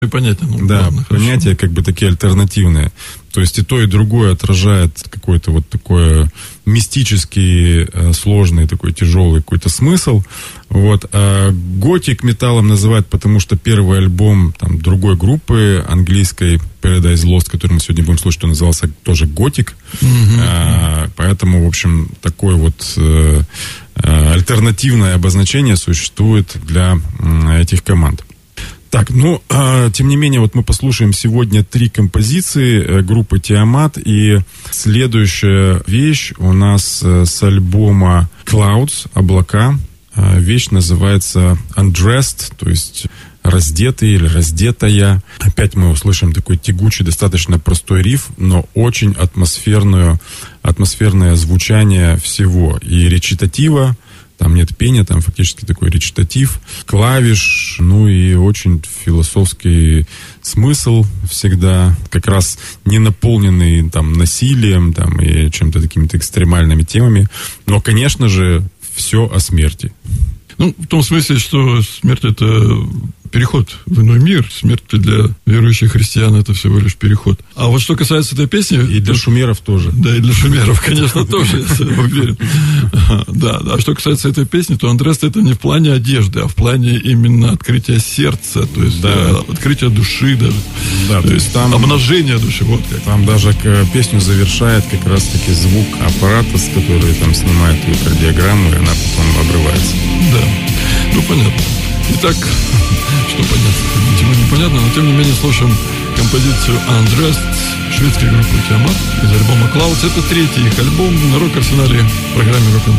понятия. Да, ладно, понятия как бы такие альтернативные. То есть и то, и другое отражает какой-то вот такой мистический, сложный, такой тяжелый какой-то смысл. Вот. А готик металлом называют, потому что первый альбом там, другой группы английской Paradise Lost, который мы сегодня будем слушать, он назывался тоже готик. Поэтому, в общем, такое вот альтернативное обозначение существует для этих команд. Так, тем не менее, вот мы послушаем сегодня 3 композиции группы Tiamat, и следующая вещь у нас с альбома Clouds, облака. Вещь называется Undressed, то есть раздетый или раздетая. Опять мы услышим такой тягучий, достаточно простой риф, но очень атмосферное звучание всего. И речитатива, там нет пения, там фактически такой речитатив, клавиш, и очень философский смысл всегда, как раз не наполненный там насилием там, и чем-то такими-то экстремальными темами. Но, конечно же, все о смерти. В том смысле, что смерть — это переход в иной мир. Смерть для верующих христиан — это всего лишь переход. А вот что касается этой песни... И для шумеров тоже. Да, и для шумеров, конечно, тоже, я уверен. Да, а что касается этой песни, то Undressed — это не в плане одежды, а в плане именно открытия сердца, то есть открытия души даже. Да, то есть там... Обнажение души, вот как. Там даже песню завершает как раз-таки звук аппарата, который там снимает электродиаграмму, и она потом обрывается. Да, понятно. Итак, что понятно? Ничего не понятно, но тем не менее слушаем композицию Undressed шведской группы Tiamat из альбома Clouds. Это 3-й их альбом на рок-арсенале в программе Rock and